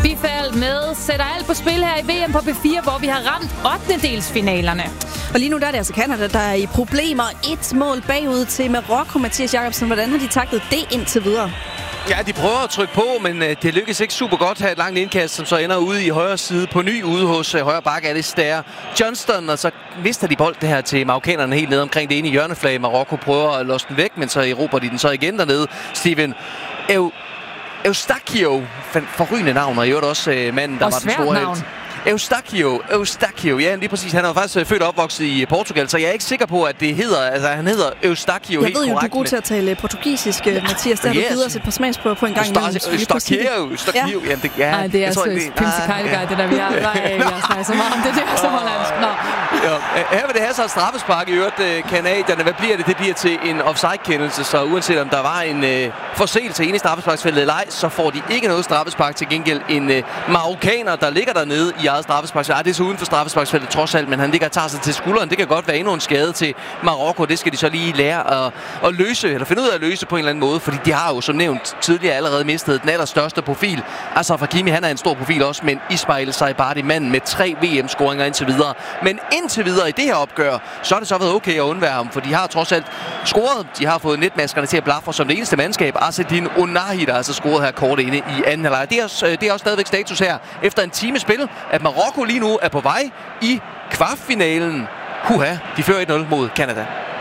Bifald med sætter alt på spil her i VM på B4, hvor vi har ramt 8-delsfinalerne. Og lige nu der er det altså Canada, der er i problemer. 1 mål bagud til Marokko. Mathias Jacobsen, hvordan har de taklet det indtil videre? Ja, de prøver at trykke på, men det lykkes ikke super godt at have et langt indkast, som så ender ude i højre side på ny ude hos højre bakke Alistair Johnston, og så mister de bold det her til marokkanerne helt nede omkring det ene hjørneflag. Marokko prøver at låse den væk, men så erobrer de den så igen dernede. Steven Eustáquio, forrygende navn, og i øvrigt også manden, der var den store helt. Eustáquio, ja, lige præcis. Han er faktisk født og opvokset i Portugal, så jeg er ikke sikker på, at det hedder, altså han hedder Eustáquio helt korrekt. Jeg ved jo, du er god til at tale portugisisk, Mathias. Der har du givet os et par smagsprøver på en gang imellem. Eustáquio, jamen det er... Nej, det er altså Pimsikailgej, det der vi har. Nej, jeg snakker så meget om det, er så hollandsk. Her vil det have så et straffespark i øvrigt, kanadierne. Hvad bliver det? Det bliver til en offside-kendelse, så uanset om der var en forseelse inde i straffesparksfeltet eller ej, så får de ikke noget straffespark. Til gengæld en marokkaner, der ligger dernede i eget straffesparksfelt. Det er så uden for straffesparksfeltet trods alt, men han ligger og tager sig til skulderen. Det kan godt være endnu en skade til Marokko. Det skal de så lige lære at løse, eller finde ud af at løse på en eller anden måde, fordi de har jo som nævnt tidligere allerede mistet den allerstørste profil. Altså Hakimi, han er en stor profil også, men Ismail Saibari, manden med 3 VM-scoringer indtil videre. Men indtil videre i det her opgør, så har det så været okay at undvære ham, for de har trods alt scoret. De har fået netmaskerne til at blafre som det eneste mandskab. Azzedine Ounahi, der altså scoret her kort inde i anden halvleg. Det er også stadigvæk status her efter en time spil, at Marokko lige nu er på vej i kvartfinalen. De fører 1-0 mod Canada.